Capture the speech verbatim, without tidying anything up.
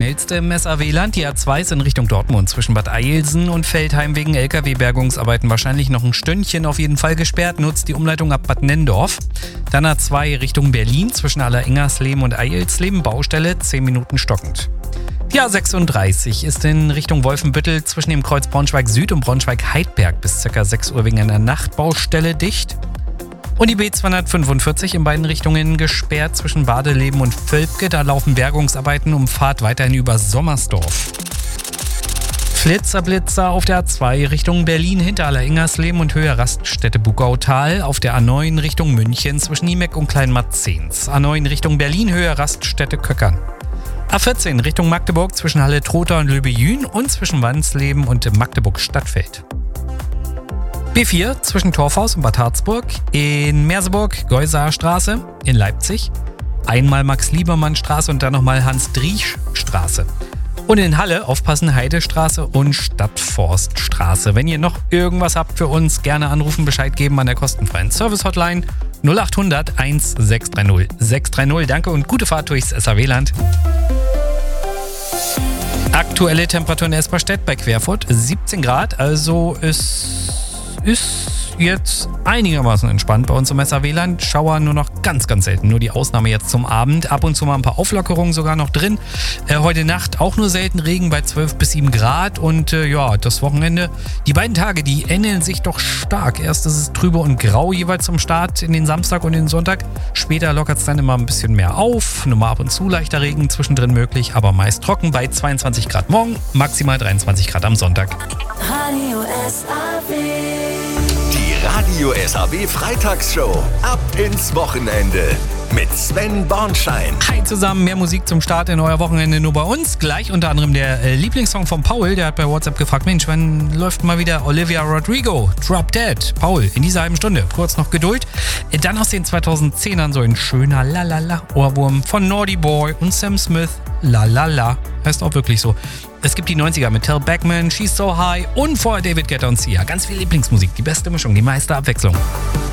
schnellste im S R W-Land. Die A zwei ist in Richtung Dortmund zwischen Bad Eilsen und Veltheim wegen L K W-Bergungsarbeiten wahrscheinlich noch ein Stündchen auf jeden Fall gesperrt. Nutzt die Umleitung ab Bad Nenndorf. Dann A zwei Richtung Berlin zwischen Allerengersleben und Eilsleben. Baustelle zehn Minuten stockend. Die A sechsunddreißig ist in Richtung Wolfenbüttel zwischen dem Kreuz Braunschweig Süd und Braunschweig-Heidberg bis ca. sechs Uhr wegen einer Nachtbaustelle dicht. Und die B zweihundertfünfundvierzig in beiden Richtungen gesperrt zwischen Badeleben und Völpke. Da laufen Bergungsarbeiten um Fahrt weiterhin über Sommersdorf. Flitzerblitzer auf der A zwei Richtung Berlin hinter Allerengersleben und Höhe Raststätte Bugautal. Auf der A neun Richtung München zwischen Niemeck und Kleinmarzens. A neun Richtung Berlin Höhe Raststätte Köckern. A vierzehn Richtung Magdeburg zwischen Halle Trotha und Löbejün und zwischen Wansleben und Magdeburg Stadtfeld. B vier zwischen Torfhaus und Bad Harzburg, in Merseburg Geusaer Straße, in Leipzig, einmal Max-Liebermann-Straße und dann nochmal Hans-Driesch-Straße. Und in Halle aufpassen Heidestraße und Stadtforststraße. Wenn ihr noch irgendwas habt für uns, gerne anrufen, Bescheid geben an der kostenfreien Service-Hotline null acht hundert eins sechs drei null sechs drei null. Danke und gute Fahrt durchs S R W-Land. Aktuelle Temperatur in Esperstedt bei Querfurt siebzehn Grad, also es ist jetzt einigermaßen entspannt bei uns im S R W-Land. Schauer nur noch ganz, ganz selten. Nur die Ausnahme jetzt zum Abend. Ab und zu mal ein paar Auflockerungen sogar noch drin. Äh, heute Nacht auch nur selten Regen bei zwölf bis sieben Grad. Und äh, ja, das Wochenende. Die beiden Tage, die ähneln sich doch stark. Erst ist es trübe und grau jeweils zum Start in den Samstag und den Sonntag. Später lockert es dann immer ein bisschen mehr auf. Nur mal ab und zu leichter Regen zwischendrin möglich, aber meist trocken bei zweiundzwanzig Grad morgen, maximal dreiundzwanzig Grad am Sonntag. Radio S R W. Die Radio S R W Freitagsshow. Ab ins Wochenende. Mit Sven Bornschein. Hi zusammen, mehr Musik zum Start in euer Wochenende nur bei uns. Gleich unter anderem der äh, Lieblingssong von Paul. Der hat bei WhatsApp gefragt, Mensch, wann läuft mal wieder Olivia Rodrigo? Drop Dead. Paul, in dieser halben Stunde. Kurz noch Geduld. Äh, dann aus den zweitausendzehnern so ein schöner Lalala-Ohrwurm von Naughty Boy und Sam Smith. Lalala. Heißt auch wirklich so. Es gibt die neunziger mit Tel Beckman, She's So High und vorher David Guetta und Sia. Ganz viel Lieblingsmusik, die beste Mischung, die meiste Abwechslung.